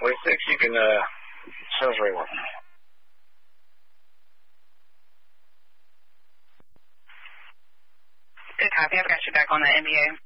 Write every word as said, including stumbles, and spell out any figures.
forty-six, you can uh, sales rate one. Good copy. I've got you back on the N B A.